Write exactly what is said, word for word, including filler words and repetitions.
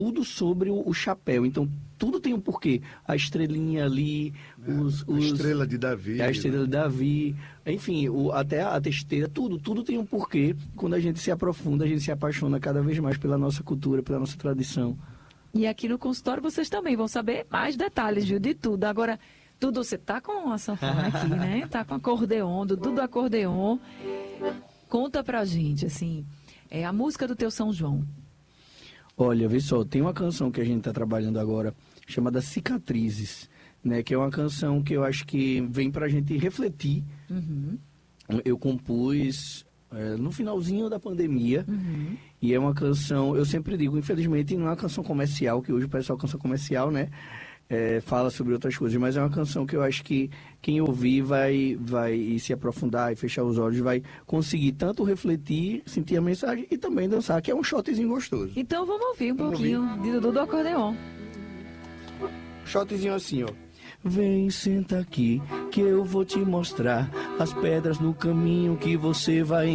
tudo sobre o, o chapéu. Então, tudo tem um porquê. A estrelinha ali, É, os, a os... estrela de Davi. A estrela de Davi, enfim, o, até a testeira, tudo, tudo tem um porquê. Quando a gente se aprofunda, a gente se apaixona cada vez mais pela nossa cultura, pela nossa tradição. E aqui no consultório vocês também vão saber mais detalhes, viu, de tudo. Agora, Dudu, você tá com a sanfona aqui, né? Tá com acordeon, Dudu do acordeon. Conta pra gente, assim, é a música do teu São João. Olha, vê só, tem uma canção que a gente está trabalhando agora, chamada Cicatrizes, né? Que é uma canção que eu acho que vem pra gente refletir. Uhum. Eu compus é, no finalzinho da pandemia, Uhum. e é uma canção, eu sempre digo, infelizmente não é uma canção comercial, que hoje o pessoal canção comercial, né? É, fala sobre outras coisas, mas é uma canção que eu acho que quem ouvir vai, vai se aprofundar e fechar os olhos, vai conseguir tanto refletir, sentir a mensagem e também dançar, que é um shotzinho gostoso. Então vamos ouvir um Vamos pouquinho de Dudu do acordeon. Shotzinho assim, ó. Vem, senta aqui, que eu vou te mostrar as pedras no caminho que você vai